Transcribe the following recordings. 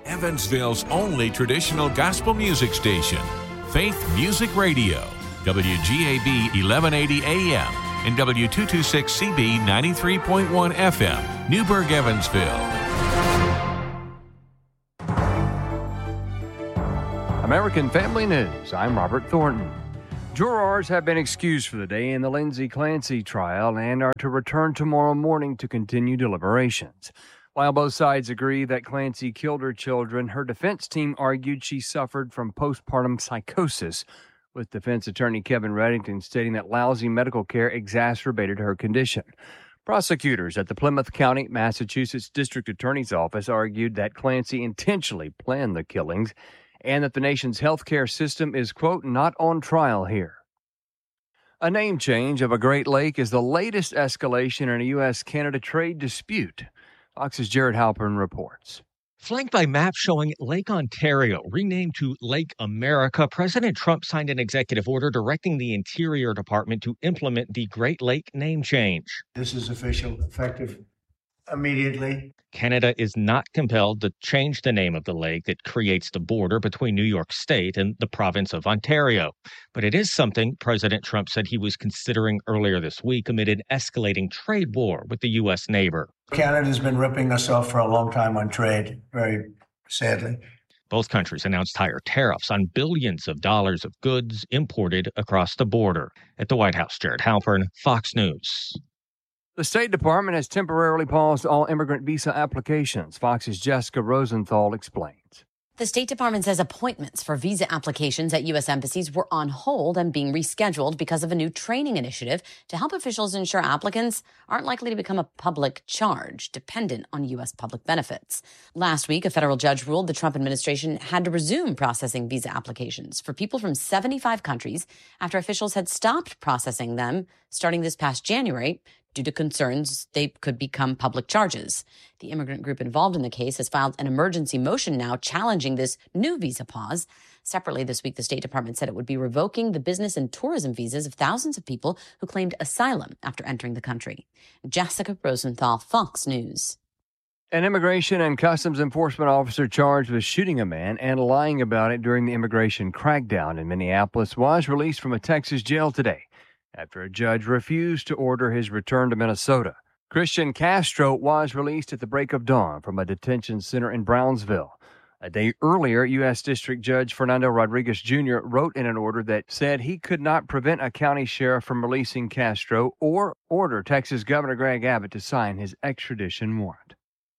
Evansville's only traditional gospel music station, Faith Music Radio, WGAB 1180 AM and W226CB 93.1 FM, Newburgh, Evansville. American Family News, I'm Robert Thornton. Jurors have been excused for the day in the Lindsay Clancy trial and are to return tomorrow morning to continue deliberations. While both sides agree that Clancy killed her children, her defense team argued she suffered from postpartum psychosis, with defense attorney Kevin Reddington stating that lousy medical care exacerbated her condition. Prosecutors at the Plymouth County, Massachusetts District Attorney's Office argued that Clancy intentionally planned the killings and that the nation's healthcare system is, quote, not on trial here. A name change of a Great Lake is the latest escalation in a U.S.-Canada trade dispute. Fox's Jared Halpern reports. Flanked by maps showing Lake Ontario renamed to Lake America, President Trump signed an executive order directing the Interior Department to implement the Great Lake name change. This is official, effective immediately. Canada is not compelled to change the name of the lake that creates the border between New York State and the province of Ontario. But it is something President Trump said he was considering earlier this week amid an escalating trade war with the U.S. neighbor. Canada's been ripping us off for a long time on trade, very sadly. Both countries announced higher tariffs on billions of dollars of goods imported across the border. At the White House, Jared Halpern, Fox News. The State Department has temporarily paused all immigrant visa applications. Fox's Jessica Rosenthal explains. The State Department says appointments for visa applications at U.S. embassies were on hold and being rescheduled because of a new training initiative to help officials ensure applicants aren't likely to become a public charge dependent on U.S. public benefits. Last week, a federal judge ruled the Trump administration had to resume processing visa applications for people from 75 countries after officials had stopped processing them starting this past January due to concerns they could become public charges. The immigrant group involved in the case has filed an emergency motion now challenging this new visa pause. Separately this week, the State Department said it would be revoking the business and tourism visas of thousands of people who claimed asylum after entering the country. Jessica Rosenthal, Fox News. An immigration and customs enforcement officer charged with shooting a man and lying about it during the immigration crackdown in Minneapolis was released from a Texas jail today after a judge refused to order his return to Minnesota. Christian Castro was released at the break of dawn from a detention center in Brownsville. A day earlier, U.S. District Judge Fernando Rodriguez Jr. wrote in an order that said he could not prevent a county sheriff from releasing Castro or order Texas Governor Greg Abbott to sign his extradition warrant.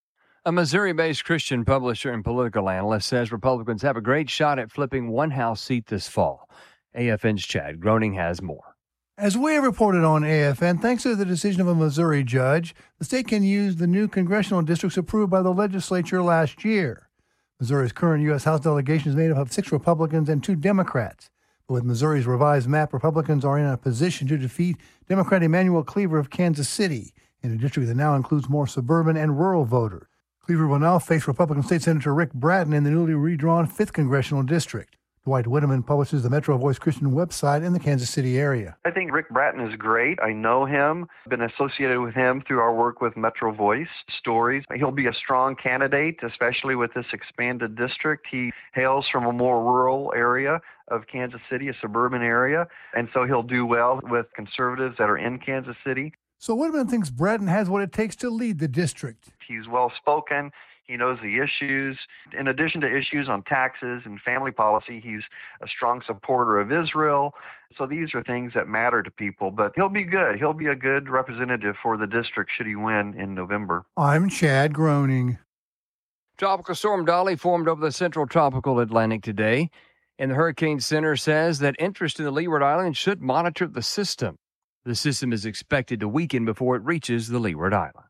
A Missouri-based Christian publisher and political analyst says Republicans have a great shot at flipping one House seat this fall. AFN's Chad Groening has more. As we have reported on AFN, thanks to the decision of a Missouri judge, the state can use the new congressional districts approved by the legislature last year. Missouri's current U.S. House delegation is made up of 6 Republicans and 2 Democrats. But with Missouri's revised map, Republicans are in a position to defeat Democrat Emanuel Cleaver of Kansas City in a district that now includes more suburban and rural voters. Cleaver will now face Republican State Senator Rick Bratton in the newly redrawn 5th Congressional District. Dwight Whitteman publishes the Metro Voice Christian website in the Kansas City area. I think Rick Bratton is great. I know him, been associated with him through our work with Metro Voice Stories. He'll be a strong candidate, especially with this expanded district. He hails from a more rural area of Kansas City, a suburban area, and so he'll do well with conservatives that are in Kansas City. So Whitteman thinks Bratton has what it takes to lead the district. He's well-spoken. He knows the issues. In addition to issues on taxes and family policy, he's a strong supporter of Israel. So these are things that matter to people. But he'll be good. He'll be a good representative for the district should he win in November. I'm Chad Groening. Tropical Storm Dolly formed over the central tropical Atlantic today, and the Hurricane Center says that interest in the Leeward Islands should monitor the system. The system is expected to weaken before it reaches the Leeward Islands.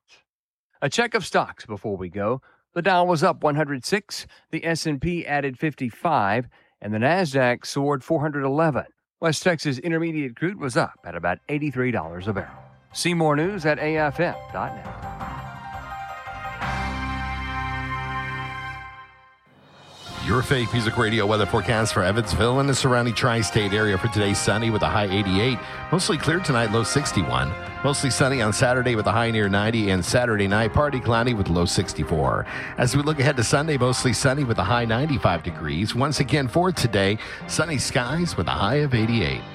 A check of stocks before we go. The Dow was up 106, the S&P added 55, and the NASDAQ soared 411. West Texas Intermediate crude was up at about $83 a barrel. See more news at afm.net. Your Faith Music Radio weather forecast for Evansville and the surrounding tri-state area for today: sunny with a high 88. Mostly clear tonight, low 61. Mostly sunny on Saturday with a high near 90. And Saturday night, partly cloudy with low 64. As we look ahead to Sunday, mostly sunny with a high 95 degrees. Once again for today, sunny skies with a high of 88.